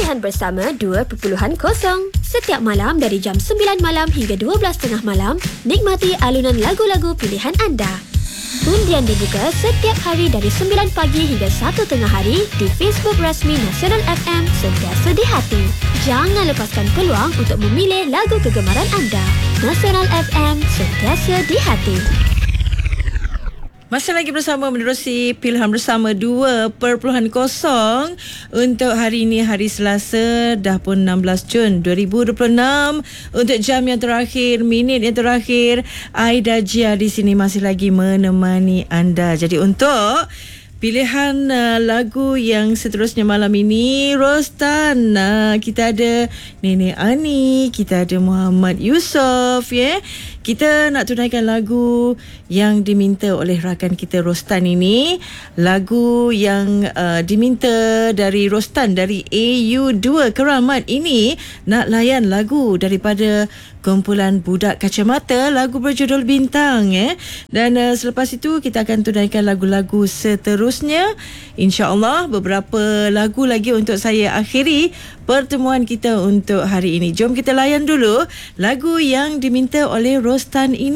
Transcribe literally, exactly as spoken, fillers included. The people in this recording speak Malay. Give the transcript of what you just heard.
Pilihan Bersama dua titik kosong. Setiap malam dari jam sembilan malam hingga dua belas tiga puluh malam, nikmati alunan lagu-lagu pilihan anda. Undian dibuka setiap hari dari sembilan pagi hingga satu tengah hari di Facebook rasmi Nasional F M, sentiasa di hati. Jangan lepaskan peluang untuk memilih lagu kegemaran anda. Nasional F M, sentiasa di hati. Masih lagi bersama menerusi Pilihan Bersama dua titik kosong untuk hari ini, hari Selasa, dah pun enam belas Jun dua ribu dua puluh enam. Untuk jam yang terakhir, minit yang terakhir, Aida Jia di sini masih lagi menemani anda. Jadi untuk pilihan uh, lagu yang seterusnya malam ini, Rostan, uh, kita ada Nenek Ani, kita ada Muhammad Yusof, ya. Yeah? Kita nak tunaikan lagu yang diminta oleh rakan kita Rostan ini. Lagu yang uh, diminta dari Rostan dari A U dua Keramat ini nak layan lagu daripada kumpulan Budak Kacamata, lagu berjudul Bintang, eh. Dan uh, selepas itu kita akan tunaikan lagu-lagu seterusnya. InsyaAllah beberapa lagu lagi untuk saya akhiri pertemuan kita untuk hari ini. Jom kita layan dulu lagu yang diminta oleh Rostan ini.